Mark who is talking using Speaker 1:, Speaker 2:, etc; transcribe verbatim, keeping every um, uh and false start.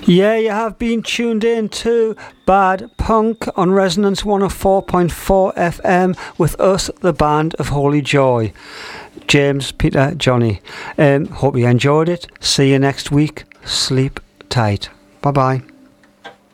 Speaker 1: Yeah, you have been tuned in to Bad Punk on Resonance one oh four point four F M with us, the Band of Holy Joy. James, Peter, Johnny. Um, hope you enjoyed it. See you next week. Sleep tight. Bye bye.